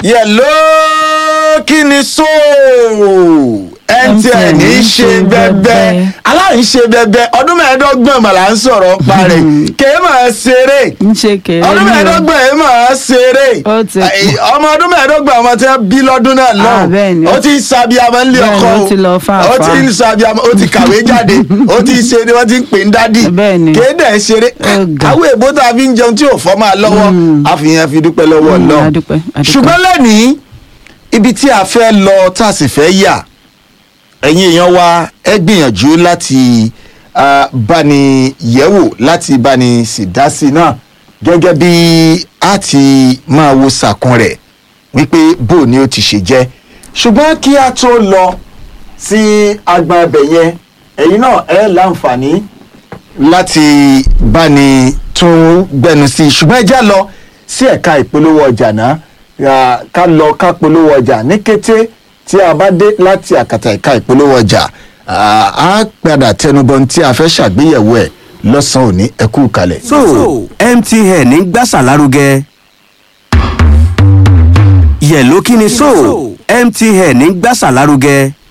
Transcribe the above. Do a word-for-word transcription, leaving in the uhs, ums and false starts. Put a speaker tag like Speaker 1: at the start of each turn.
Speaker 1: yẹ̀ló kí ni so M T N ń ṣe bẹ́bẹ́ aláì ń ṣe bẹ́bẹ́ ọdún mẹ́ẹ̀ẹ́dọ́gbọ̀n mà là ń sọ̀rọ̀ pa rẹ̀ kèé máa ṣeré ọdún mẹ́ẹ̀ẹ́dọ́gbọ̀n yìí máa ṣeré ọmọ ọdún mẹ́ẹ̀ẹ́dọ́gbọ̀n ọmọ tí wọ́n bí lọ́dún náà lọ ó ti ń sabiamọ ńlẹ̀ ọkọ ó ti ń sabiamọ ó ti kàwé jáde ó ti ṣe ni wọ́n ti ń pè ń dádì kèé dẹ̀ ṣeré àwọn èbó tá a fi ń jẹun tí ò fọ́ máa lọ́wọ́ àfihàn fi dúpẹ́ lọ́wọ́ náà ṣùgbọ́n lẹ́nìí ibi tí a fẹ́ lọ tá a sì fẹ́ yà ẹ̀yin èèyàn wa ẹ gbìyànjú láti báni yẹ̀wò láti báni sì dá sí náà gẹ́gẹ́ bí a ti máa wo sàkún rẹ̀ wípé bó ni ó ti ṣe jẹ́ ṣùgbọ́n kí a tó lọ sí agbọn abẹ yẹn ẹ̀yin náà ẹ láǹfààní láti báni tún gbẹnu sí ṣùgbọ́n ẹ já lọ sí ẹ̀ka ìpolówó ọjà náà ká lọ ká polówó ọjà ní kété tí a bá dé láti àkàtà ẹ̀ka ìpolówó ọjà a padà tẹnubọ tí a fẹ́ ṣàgbéyẹ̀wò ẹ̀ lọ́sàn-án òní ẹ kú kalẹ̀.
Speaker 2: so M T N ń gbàsà lárugẹ yẹ̀ló kí ni so M T N ń gbàsà lárugẹ.